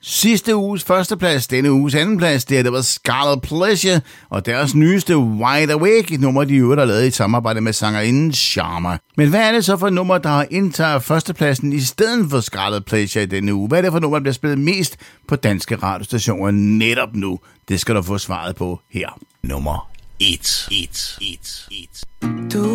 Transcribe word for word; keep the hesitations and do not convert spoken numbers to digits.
Sidste uges førsteplads, denne uges andenplads, det, det var Scarlet Pleasure, og deres nyeste Wide Awake, et nummer, de øvrigt har lavet i et samarbejde med sangerinden Sharma. Men hvad er det så for et nummer, der indtager førstepladsen i stedet for Scarlet Pleasure i denne uge? Hvad er det for et nummer, der bliver spillet mest på danske radiostationer netop nu? Det skal du få svaret på her. Nummer et. et. et. et.